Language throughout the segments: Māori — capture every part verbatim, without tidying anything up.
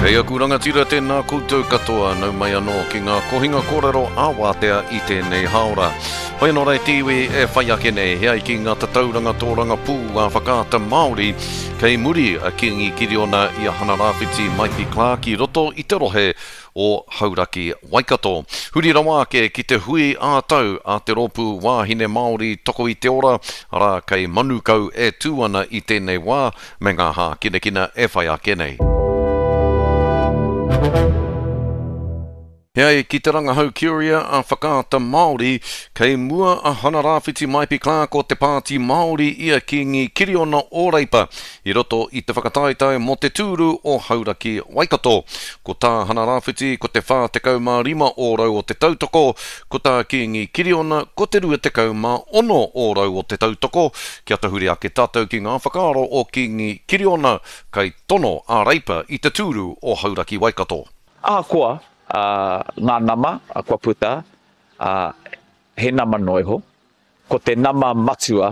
Hei aku rangatira tēnā koutou katoa nau mai anō ki ngā kohinga kōrero āwātea i tēnei haora. Hoi anō rei tiwi e whai ake nei, hei ki ngā tatauranga tōranga pū a whakaata Māori, kei muri a kingi kiriona i a hana rāwhiti Maipi Clark i roto i te rohe o Hauraki Waikato. Huri rawa ke ki te hui ātau a te ropu wāhine Māori toko i te ora, ara kei manukau e tūana i tēnei wā, me ngā hā kinekina e whai ake nei. Hei, ki te rangahau Curia a whakaata Māori, kei mua a hana rāwhiti Maipi Clark o te pāti Māori ia ki ngi Kiriona Ōreipa, i roto i te whakataetai mo te tūru o Hauraki Waikato. Ko tā hana rāwhiti ko te whā te kauma rima ōrau o te tautoko, ko tā ki ngi Kiriona ko te rua te kauma ono ōrau o te tautoko, kia te huri ake tātou ki ngā whakaaro o ki ngi Kiriona, kei tono a reipa i te tūru o Hauraki Waikato. A koa. Uh, ngā nama, a kua puta, uh, he nama noiho, ko te nama matua,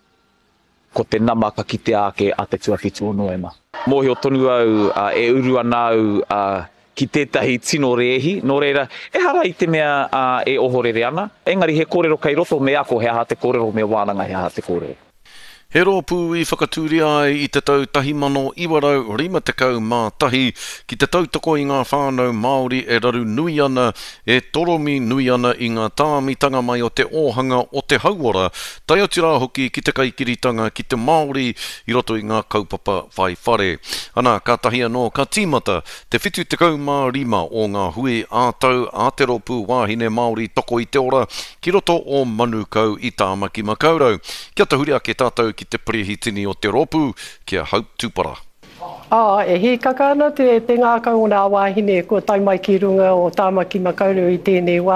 ko te nama ka kite ake a te tuaki tōnoema. Mōhi o tonu au uh, e uru ana au uh, ki tētahi tino reehi, nō reira, e hara i te mea uh, e ohorere ana, engari he kōrero kei roto me ako he aha te kōrero, me wānanga he aha te kōrero. He rōpū i whakatūri ai i te tau tahi mano iwarau rima te kau mā tahi ki te tautoko i ngā whānau Māori e raru nui ana, e toromi nui ana i ngā tāmitanga mai o te ōhanga o te hauora, tai ati rā hoki ki te kaikiritanga ki te Māori i roto i ngā kaupapa whai whare. Ana, ka tahi anō, ka tīmata, te whitu te kau mā rima o ngā hui ātau a te rōpū wāhine Māori toko i te ora, ki roto o manukau i tāmaki makaurau. Kia te huri ake tātou ki te prehitini o te ropu, kia Hope Tupara. Ah, e hi kakana te, te ngā kau o nā wāhine ko tai mai ki runga o tāmaki makauru i tēnei wā.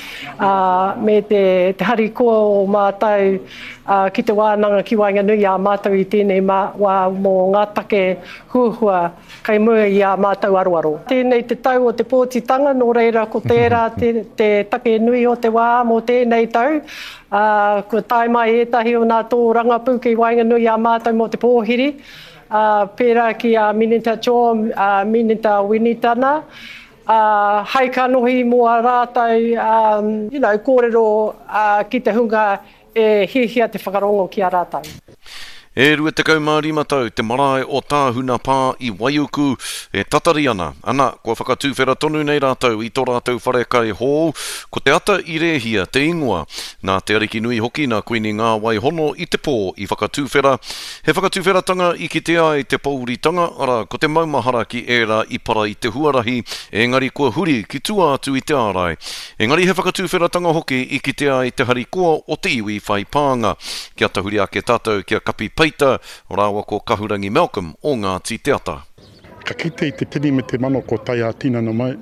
Uh, me te, te hari koa o mātou uh, ki te wānanga ki Wainganui a mātou i tēnei mā, wā mō ngā take huahua kai mua i a mātou aroaro. Tēnei te tau o te pōtitanga, nō reira ko tērā te, te take nui o te wā mō tēnei tau. Uh, ko tai mai etahi o nā tō rangapū ki Wainganui a mātou mō te pōhiri. Uh, pērā ki a uh, Minita Joe, uh, Minita Winitana, uh, hei ka nohi mua rātou, um, you know, kōrero uh, ki te hunga e hihia te whakarongo ki a rātou. E rua te kau mā rima tau, te marae o tāhuna pā i Waiuku, e tatari ana. Ana, kua whakatūwhera tonu nei rātou i tō rātou whare kai hō, ko te ata i rehia, te ingoa, nā te ariki nui hoki nā koini ngā wai hono i te pō i whakatūwhera. He whakatūwheratanga i ki te ai te pauritanga, ara ko te maumahara ki ērā i para i te huarahi, engari kua huri ki tua atu i te ārai. Engari he whakatūwheratanga hoki i ki te ai te hari koa o te iwi whai pānga. Kia te huri ake tātou kia kapi Peita, rāua ko Kahurangi Malcolm o Ngāti Te Ata. Ka kite i te tini me te mano ko tai a tinana mai,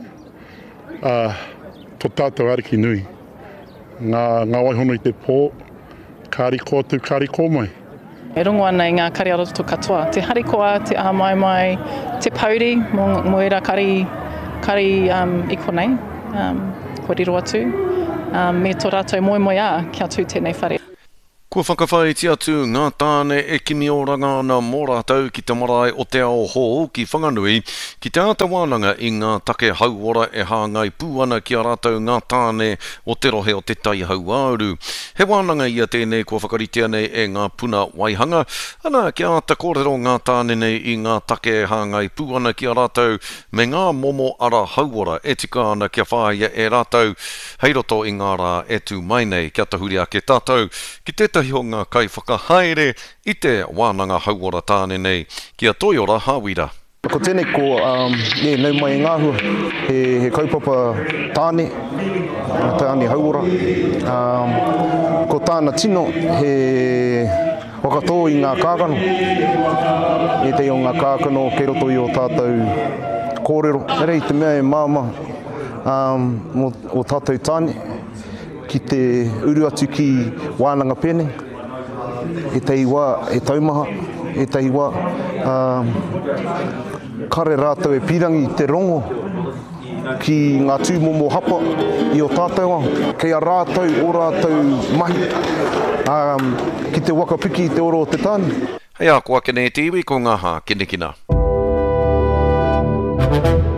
uh, tō tātou ariki nui. Ngā, ngā waihono i te pō, kāri kōtu, kāri kō mai. E rongo ana i ngā kari aroto katoa. Te harikoa, te aha mai mai, te pauri, mo, mo era kari, kari um, iko nei, um, ko riro atu. Um, me tō rātou moi moi a, kia tū tēnei whare. Kua whakawhaiti atu ngā tāne e kimi o rangana mō rātou ki te marae o te ao hō ki Whanganui, ki te ata wānanga i ngā take hauora e hāngai pūana ki a rātou ngā tāne o te rohe o te tai hauāuru. He wānanga ia tēnei kua whakaritea nei e ngā puna waihanga, ana ki a ata kōrero ngā tāne nei i ngā take e hāngai pūana ki a rātou me ngā momo ara hauora e tika ana kia whāia e rātou, hei roto i ngā rā e tū mai nei, kia tahuri ake tātou, ki te o ngā kai whakahaere i te wānanga hauora tāne nei, kia Toiora Hāwira. Ko tēnei ko, um, e, nau mai ngā hua, he, he kaupapa tāne, tāne hauora. Um, ko tāna tino, he wakatō i ngā kākano. E te o ngā kākano, kei roto i o tātou kōrero. Rei te mea e māma um, o, o tātou tāne. Ki te uru atu ki wānanga pēne, e te iwa e taumaha, e te iwa um, kare rātou e pirangi te rongo ki ngā tūmomo hapa i o tātou, kei a rātou o rātou mahi, um, ki te wakapiki i te oro o te tāne. Hei a kua kene te iwi ko ngā hā, kene kina.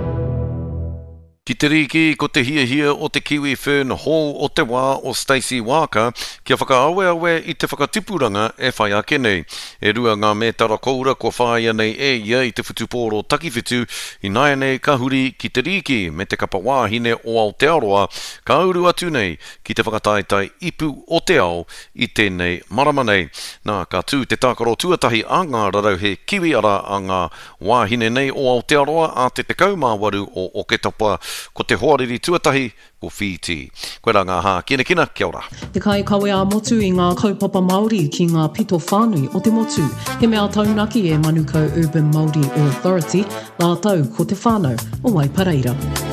Ki te riki ko te hia hia o te Kiwi Fern Hall o te wā o Stacey Walker kia whakaawe awe i te whakatipuranga e whai ake nei. E rua ngā me tara koura ko whaia nei e ia i te whutuporo takiwhitu i nai nei ka huri ki te riki me te kapa wāhine o Aotearoa ka uru atu nei ki te whakataitai ipu o te ao i tēnei marama nei. Nā ka tū te tākaro tuatahi a ngā rarau he kiwi ara a ngā wāhine nei o Aotearoa a te tekau mā waru o Oketopa ko te hoariri tuatahi ko Fiti. Koe rā ngā hā, kina kina, kia ora. Te kai kawe a motu i ngā kaupapa Māori ki ngā pito whānui o te motu. He mea taunaki e Manukau Urban Māori Authority, nā tau ko te whānau o Waipareira.